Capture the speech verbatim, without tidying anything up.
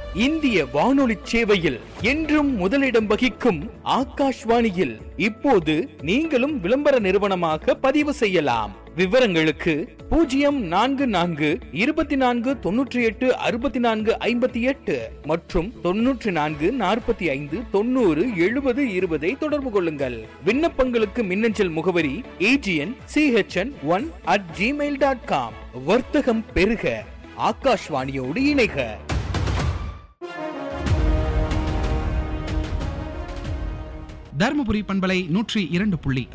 இந்திய வானொலி சேவையில் என்றும் முதலிடம் வகிக்கும் ஆகாஷ்வாணியில் இப்போது நீங்களும் விளம்பர நிறுவனமாக பதிவு செய்யலாம். விவரங்களுக்கு பூஜ்ஜியம் நான்கு நான்கு இருபத்தி நான்கு தொன்னூற்றி எட்டு அறுபத்தி நான்கு ஐம்பத்தி எட்டு மற்றும் தொன்னூற்றி நான்கு நாற்பத்தி ஐந்து தொண்ணூறு எழுபது இருபதை தொடர்பு கொள்ளுங்கள். விண்ணப்பங்களுக்கு மின்னஞ்சல் முகவரி AGN CHN one at Gmail dot com. வர்த்தகம் பெருக, ஆகாஷ்வாணியோடு இணைக. தர்மபுரி பண்பலை நூற்றி இரண்டு புள்ளி